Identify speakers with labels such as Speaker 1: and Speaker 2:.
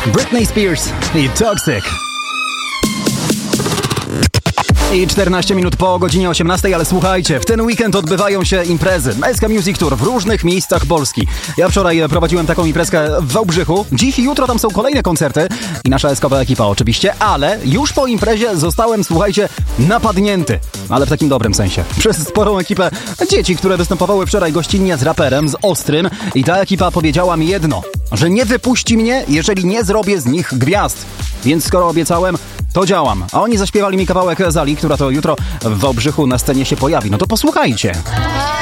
Speaker 1: Britney Spears i Toxic. I 14 minut po godzinie 18, ale słuchajcie, w ten weekend odbywają się imprezy SK Music Tour w różnych miejscach Polski. Ja wczoraj prowadziłem taką imprezkę w Wałbrzychu, dziś i jutro tam są kolejne koncerty i nasza SKP ekipa oczywiście, ale już po imprezie zostałem, słuchajcie, napadnięty, ale w takim dobrym sensie, przez sporą ekipę dzieci, które występowały wczoraj gościnnie z raperem, z Ostrym i ta ekipa powiedziała mi jedno, że nie wypuści mnie, jeżeli nie zrobię z nich gwiazd. Więc skoro obiecałem, to działam. A oni zaśpiewali mi kawałek Zali, która to jutro w Wałbrzychu na scenie się pojawi. No to posłuchajcie.